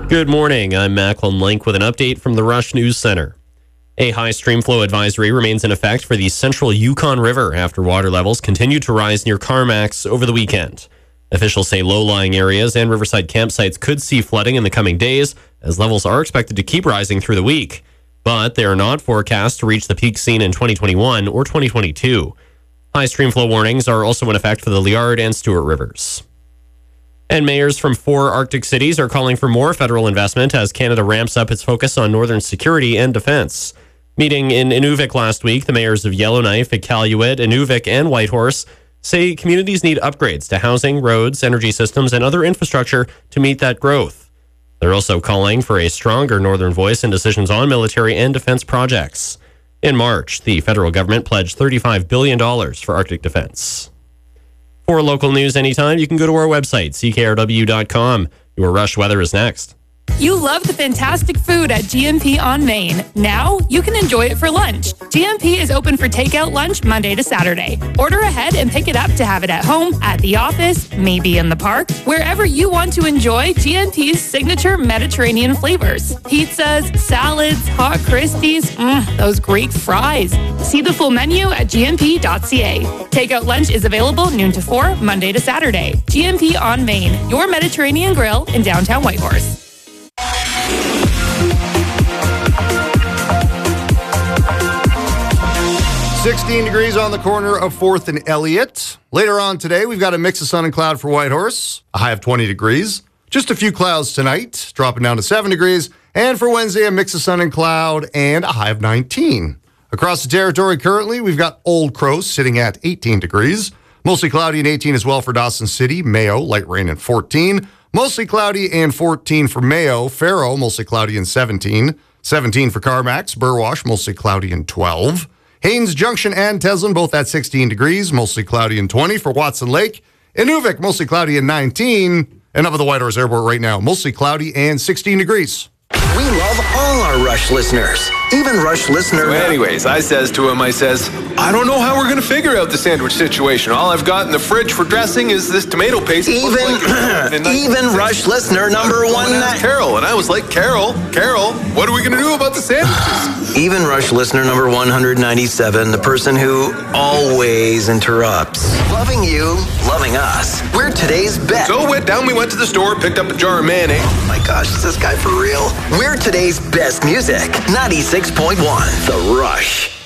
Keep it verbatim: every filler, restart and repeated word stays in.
Good morning. I'm Macklin Link with an update from the Rush News Center. A high stream flow advisory remains in effect for the central Yukon River after water levels continued to rise near Carmacks over the weekend. Officials say low-lying areas and riverside campsites could see flooding in the coming days, as levels are expected to keep rising through the week. But they are not forecast to reach the peak seen in twenty twenty-one or twenty twenty-two. High stream flow warnings are also in effect for the Liard and Stewart rivers. And mayors from four Arctic cities are calling for more federal investment as Canada ramps up its focus on northern security and defense. Meeting in Inuvik last week, the mayors of Yellowknife, Iqaluit, Inuvik, and Whitehorse say communities need upgrades to housing, roads, energy systems, and other infrastructure to meet that growth. They're also calling for a stronger northern voice in decisions on military and defense projects. In March, the federal government pledged thirty-five billion dollars for Arctic defense. For local news anytime, you can go to our website, c k r w dot com. Your Rush weather is next. You love the fantastic food at G M P on Main. Now you can enjoy it for lunch. G M P is open for takeout lunch Monday to Saturday. Order ahead and pick it up to have it at home, at the office, maybe in the park. Wherever you want to enjoy G M P's signature Mediterranean flavors. Pizzas, salads, hot Christies, mm, those great fries. See the full menu at g m p dot c a. Takeout lunch is available noon to four, Monday to Saturday. G M P on Main, your Mediterranean grill in downtown Whitehorse. sixteen degrees on the corner of fourth and Elliott. Later on today, we've got a mix of sun and cloud for Whitehorse, a high of twenty degrees. Just a few clouds tonight, dropping down to seven degrees. And for Wednesday, a mix of sun and cloud and a high of nineteen. Across the territory currently, we've got Old Crow sitting at eighteen degrees. Mostly cloudy and eighteen as well for Dawson City. Mayo, light rain and fourteen. Mostly cloudy and fourteen for Mayo. Faro, mostly cloudy and seventeen. seventeen for Carmacks. Burwash, mostly cloudy and twelve. Haines Junction and Teslin, both at sixteen degrees, mostly cloudy and twenty for Watson Lake. Inuvik, mostly cloudy and nineteen. And up at the Whitehorse Airport right now, mostly cloudy and sixteen degrees. We love all our Rush listeners, even Rush listener. So anyways, I says to him, I says, I don't know how we're going to figure out the sandwich situation. All I've got in the fridge for dressing is this tomato paste. Even, like even Rush listener number one. Carol, and I was like, Carol, Carol, what are we going to do about the sandwiches? Even Rush listener number one hundred ninety-seven, the person who always interrupts. Loving you, loving us. We're today's best. So went down, we went to the store, picked up a jar of mayonnaise. Oh my gosh, is this guy for real? We're today's best music. ninety-six point one, The Rush.